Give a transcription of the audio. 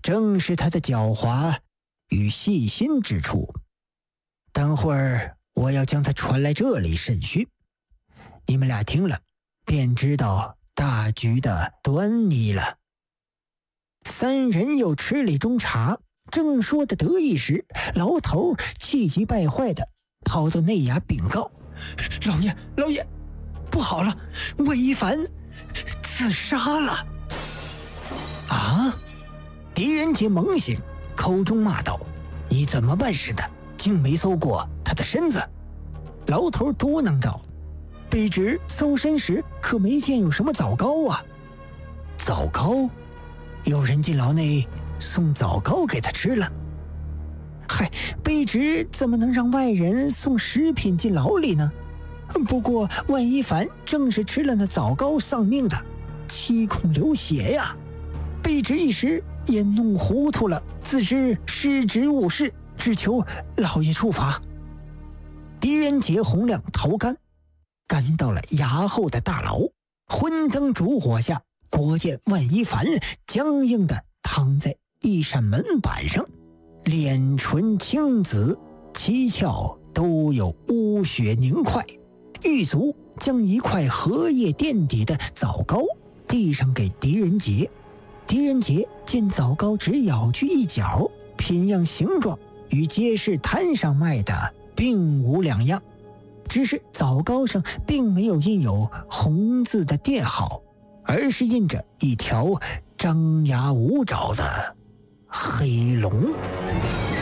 正是他的狡猾与细心之处。等会儿我要将他传来这里审讯，你们俩听了便知道大局的端倪了。三人又吃了一盅茶，正说的得意时，老头气急败坏的跑到内衙禀告：老爷，不好了，万一凡自杀了！啊！狄仁杰猛醒，口中骂道：你怎么办事的，竟没搜过他的身子？老头嘟囔道：卑职搜身时可没见有什么枣糕啊。枣糕？有人进牢内送枣糕给他吃了？嗨，卑职怎么能让外人送食品进牢里呢？不过万一凡正是吃了那枣糕丧命的，七孔流血呀！卑职一时也弄糊涂了，自知失职误事，只求老爷处罚。狄仁杰洪亮逃干到了衙后的大牢，昏灯烛火下，果见万一凡僵硬地躺在一扇门板上，脸唇青紫，七窍都有污血凝块。狱卒将一块荷叶垫底的枣糕递上给狄仁杰，狄仁杰见枣糕只咬去一角，品样形状与街市摊上卖的并无两样，只是枣糕上并没有印有红字的店号，而是印着一条张牙舞爪的黑龙。